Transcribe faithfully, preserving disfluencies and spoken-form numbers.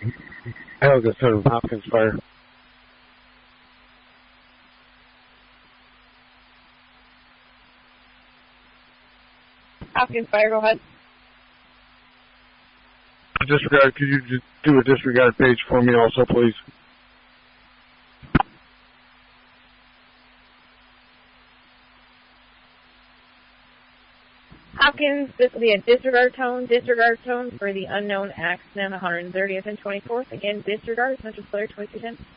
Helga seven, Hopkins Fire. Hopkins Fire, go ahead. Disregard, could you just do a disregard page for me also, please? Hopkins, this will be a disregard tone, disregard tone for the unknown accident on one hundred thirtieth and twenty-fourth. Again, disregard, Central Flare twenty-two ten.